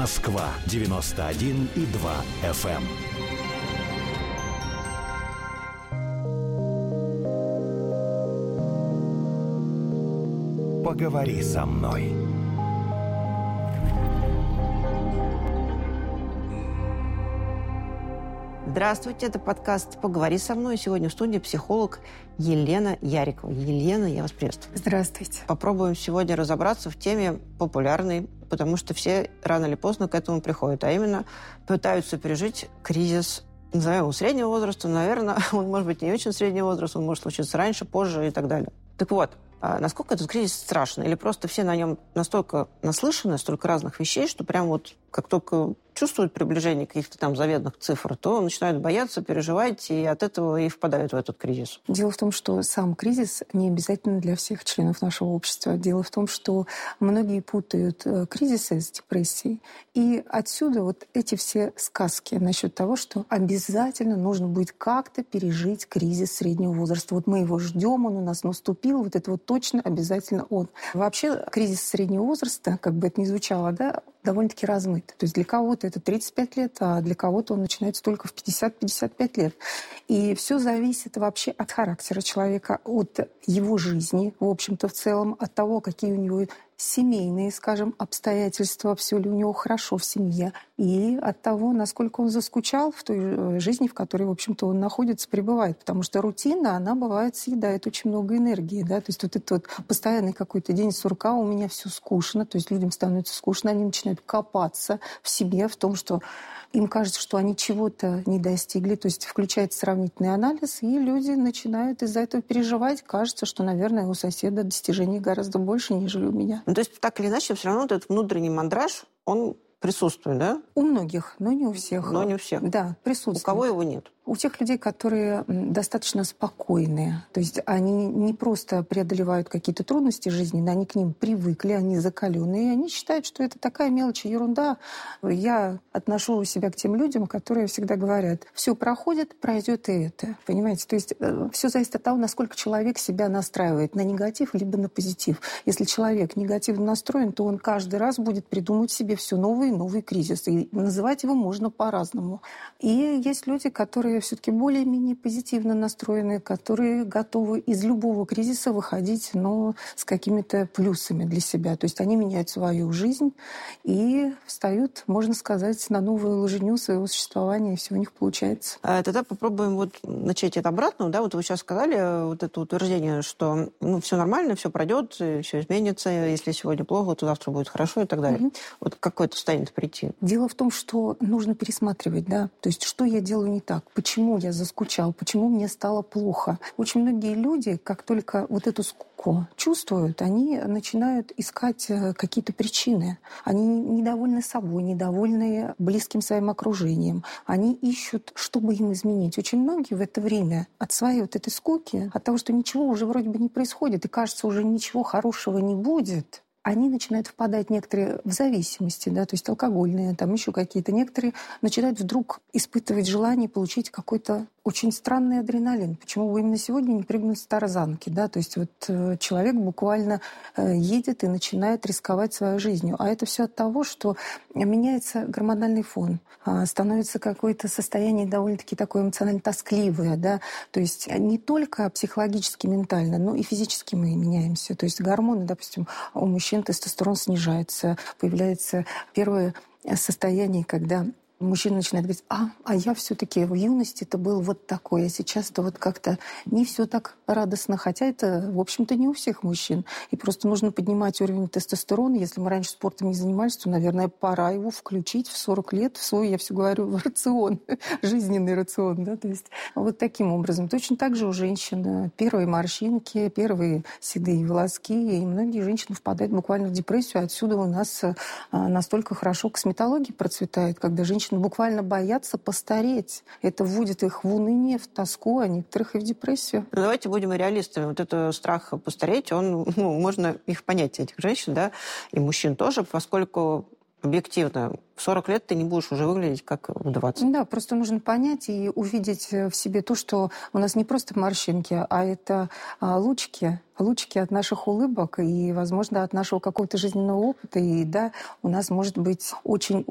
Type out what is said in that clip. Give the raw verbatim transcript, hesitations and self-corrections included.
Москва девяносто один и два эф эм. Поговори со мной. Здравствуйте, это подкаст «Поговори со мной». Сегодня в студии психолог Елена Ярикова. Елена, я вас приветствую. Здравствуйте. Попробуем сегодня разобраться в теме популярной, потому что все рано или поздно к этому приходят, а именно пытаются пережить кризис, назовем его среднего возраста. Наверное, он может быть не очень среднего возраста, он может случиться раньше, позже и так далее. Так вот, а насколько этот кризис страшный? Или просто все на нем настолько наслышаны, столько разных вещей, что прям вот как только чувствуют приближение каких-то там заветных цифр, то начинают бояться, переживать, и от этого и впадают в этот кризис. Дело в том, что сам кризис не обязательно для всех членов нашего общества. Дело в том, что многие путают кризисы с депрессией. И отсюда вот эти все сказки насчет того, что обязательно нужно будет как-то пережить кризис среднего возраста. Вот мы его ждем, он у нас наступил, вот это вот точно обязательно он. Вообще кризис среднего возраста, как бы это ни звучало, да, довольно-таки размыт. То есть для кого-то это тридцать пять лет, а для кого-то он начинается только в пятьдесят-пятьдесят пять лет. И все зависит вообще от характера человека, от его жизни, в общем-то, в целом, от того, какие у него семейные, скажем, обстоятельства, все ли у него хорошо в семье, и от того, насколько он заскучал в той жизни, в которой, в общем-то, он находится, пребывает. Потому что рутина, она, бывает, съедает очень много энергии. Да? То есть вот этот вот постоянный какой-то день сурка, у меня все скучно, то есть людям становится скучно, они начинают копаться в себе, в том, что им кажется, что они чего-то не достигли, то есть включается сравнительный анализ, и люди начинают из-за этого переживать. Кажется, что, наверное, у соседа достижений гораздо больше, нежели у меня. Ну, то есть так или иначе, все равно вот этот внутренний мандраж, он присутствует, да? У многих, но не у всех. Но не у всех. Да, присутствует. У кого его нет? У тех людей, которые достаточно спокойные, то есть они не просто преодолевают какие-то трудности жизненные, они к ним привыкли, они закаленные, и они считают, что это такая мелочь, ерунда. Я отношу себя к тем людям, которые всегда говорят, все проходит, пройдет и это. Понимаете? То есть все зависит от того, насколько человек себя настраивает на негатив либо на позитив. Если человек негативно настроен, то он каждый раз будет придумывать себе все новые и новые кризисы. И называть его можно по-разному. И есть люди, которые все-таки более-менее позитивно настроены, которые готовы из любого кризиса выходить, но с какими-то плюсами для себя. То есть они меняют свою жизнь и встают, можно сказать, на новую лыжню своего существования, и все у них получается. А тогда попробуем вот начать от обратного. Да? Вот вы сейчас сказали вот это утверждение, что ну, все нормально, все пройдет, все изменится. Если сегодня плохо, то завтра будет хорошо и так далее. Угу. Вот какое-то состояние прийти? Дело в том, что нужно пересматривать, да, то есть что я делаю не так, почему я заскучал, почему мне стало плохо. Очень многие люди, как только вот эту скуку чувствуют, они начинают искать какие-то причины. Они недовольны собой, недовольны близким своим окружением. Они ищут, чтобы им изменить. Очень многие в это время от своей вот этой скуки, от того, что ничего уже вроде бы не происходит, и кажется, уже ничего хорошего не будет, они начинают впадать некоторые в зависимости, да, то есть алкогольные, там еще какие-то. Некоторые начинают вдруг испытывать желание получить какой-то очень странный адреналин. Почему бы именно сегодня не прыгнуть с тарзанки, да? То есть вот человек буквально едет и начинает рисковать своей жизнью. А это все от того, что меняется гормональный фон, становится какое-то состояние довольно-таки такое эмоционально тоскливое, да? То есть не только психологически, ментально, но и физически мы меняемся. То есть гормоны, допустим, у мужчин тестостерон снижается, появляется первое состояние, когда мужчина начинает говорить, а, а я все-таки в юности это был вот такой, а сейчас-то вот как-то не все так радостно, хотя это, в общем-то, не у всех мужчин. И просто нужно поднимать уровень тестостерона. Если мы раньше спортом не занимались, то, наверное, пора его включить в сорок лет в свой, я все говорю, в рацион, жизненный рацион, да, то есть вот таким образом. Точно так же у женщин первые морщинки, первые седые волоски, и многие женщины впадают буквально в депрессию. Отсюда у нас настолько хорошо косметология процветает, когда женщины буквально боятся постареть. Это вводит их в уныние, в тоску, а некоторых и в депрессию. Ну, давайте будем реалистами. Вот этот страх постареть, он, ну, можно их понять, этих женщин, да, и мужчин тоже, поскольку объективно в сорок лет ты не будешь уже выглядеть как в двадцать. Да, просто нужно понять и увидеть в себе то, что у нас не просто морщинки, а это лучики, лучики от наших улыбок и, возможно, от нашего какого-то жизненного опыта. И да, у нас может быть очень